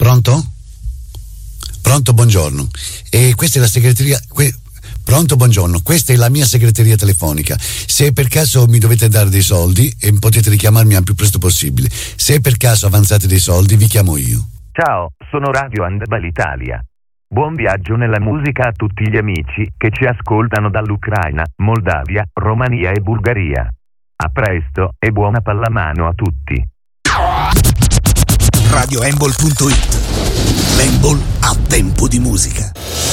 Pronto? Pronto, buongiorno. E questa è la segreteria. Pronto, buongiorno. Questa è la mia segreteria telefonica. Se per caso mi dovete dare dei soldi, potete richiamarmi al più presto possibile. Se per caso avanzate dei soldi, vi chiamo io. Ciao, sono Radio Handball Italia. Buon viaggio nella musica a tutti gli amici che ci ascoltano dall'Ucraina, Moldavia, Romania e Bulgaria. A presto e buona pallamano a tutti. RadioHandball.it. L'handball a tempo di musica.